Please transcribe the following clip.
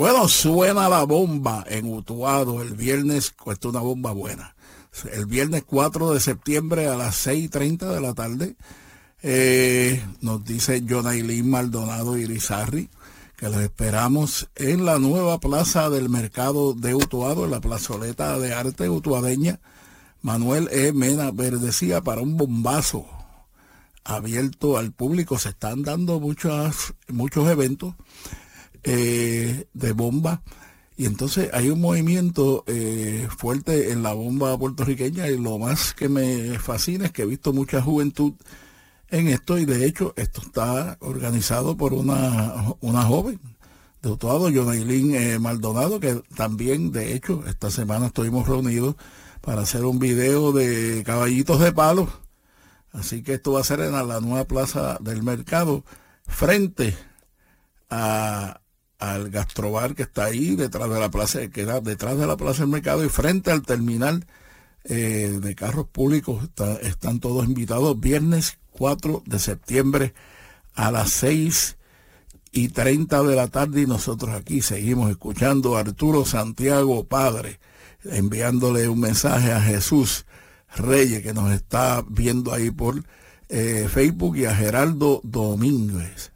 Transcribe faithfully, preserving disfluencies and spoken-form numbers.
Bueno, suena la bomba en Utuado el viernes, cuesta una bomba buena. El viernes cuatro de septiembre a las seis y treinta de la tarde, eh, nos dice Jonailín Maldonado Irizarry que los esperamos en la nueva plaza del mercado de Utuado, en la plazoleta de arte utuadeña Manuel E. Mena Verdecía, para un bombazo abierto al público. Se están dando muchas, muchos eventos eh, de bomba, y entonces hay un movimiento eh, fuerte en la bomba puertorriqueña, y lo más que me fascina es que he visto mucha juventud en esto, y de hecho esto está organizado por una, una joven de Utuado, Jonailín eh, Maldonado, que también de hecho esta semana estuvimos reunidos para hacer un video de caballitos de palo. Así que esto va a ser en la, la nueva plaza del mercado, frente a, al gastrobar que está ahí detrás de la plaza, que da detrás de la plaza del mercado, y frente al terminal eh, de carros públicos. Está, están todos invitados, viernes cuatro de septiembre a las seis y treinta de la tarde, y nosotros aquí seguimos escuchando a Arturo Santiago Padre, enviándole un mensaje a Jesús Reyes, que nos está viendo ahí por eh, Facebook, y a Geraldo Domínguez,